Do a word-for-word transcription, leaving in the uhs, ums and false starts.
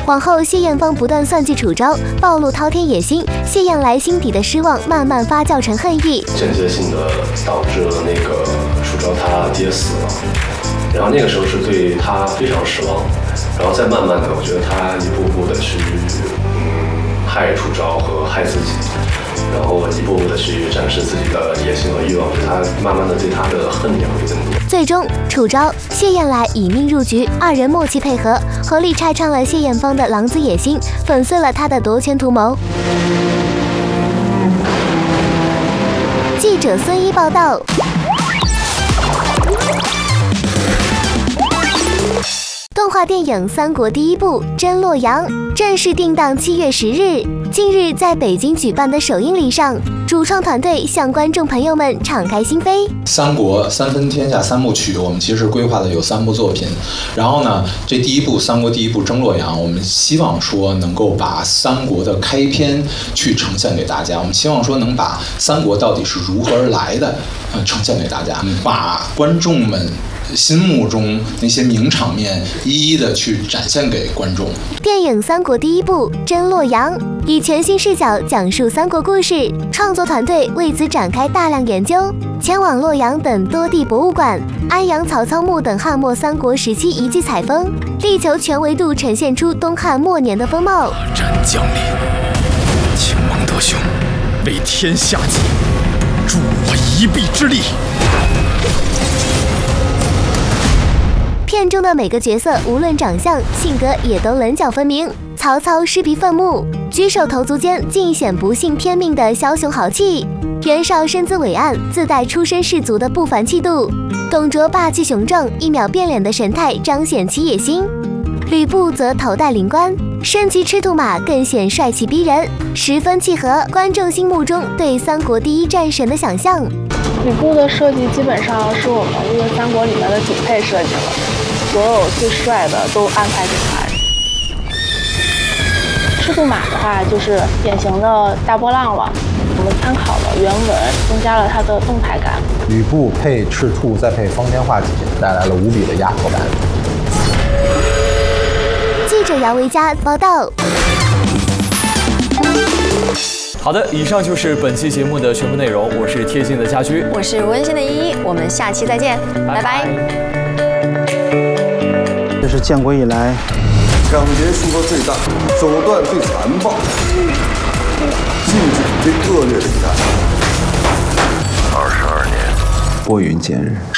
往后谢艳芳不断算计楚昭，暴露滔天野心，谢燕来心底的失望慢慢发酵成恨意， 间接性的导致了那个楚昭他爹死了，然后那个时候是对他非常失望，然后再慢慢的，我觉得他一步步的去嗯害楚昭和害自己。然后一步步的去展示自己的野心和欲望，他慢慢的对他的恨也会更多。 最终，楚昭、谢燕来以命入局，二人默契配合，合力拆穿了谢艳芳的狼子野心，粉碎了他的夺权图谋。记者孙一报道。动画电影《三国》第一部《真洛阳》正式定档七月十日。近日在北京举办的首映礼上，主创团队向观众朋友们敞开心扉。 三国三分天下三部曲，我们其实规划的有三部作品。然后呢，这第一部《三国》第一部《争洛阳》，我们希望说能够把三国的开篇去呈现给大家。我们希望说能把三国到底是如何而来的，呃，呈现给大家，把观众们心目中那些名场面一一的去展现给观众。 电影《三国》第一部《真洛阳》以全新视角讲述三国故事，创作团队为此展开大量研究，前往洛阳等多地博物馆、安阳曹操墓等汉末三国时期遗迹采风，力求全维度呈现出东汉末年的风貌。 大战将临，请蒙德兄为天下计，助我一臂之力。 片中的每个角色，无论长相、性格，也都棱角分明。曹操尸皮愤怒，举手投足间尽显不信天命的枭雄豪气；袁绍身姿伟岸，自带出身士族的不凡气度；董卓霸气雄壮，一秒变脸的神态彰显其野心；吕布则头戴灵冠，身骑赤兔马，更显帅气逼人，十分契合观众心目中对三国第一战神的想象。 吕布的设计基本上是我们这个三国里面的顶配设计了，所有最帅的都安排给他。赤兔马的话就是典型的大波浪了，我们参考了原文，增加了它的动态感。 吕布配赤兔再配方天画戟，带来了无比的压迫感。 记者姚维佳报道。 好的，以上就是本期节目的全部内容。我是贴心的家居， 我是温馨的依依，我们下期再见，拜拜。拜拜。 这是建国以来抢劫数额最大、手段最残暴、性质最恶劣的一代。 二十二年， 拨云见日。